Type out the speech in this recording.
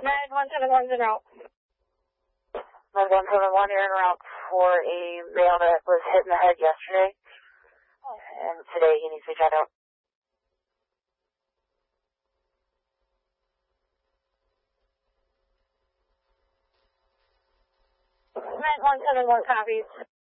Med 171's en route. Med 171, you're en route for a male that was hit in the head yesterday. And today he needs to be checked out. Med 171 copies.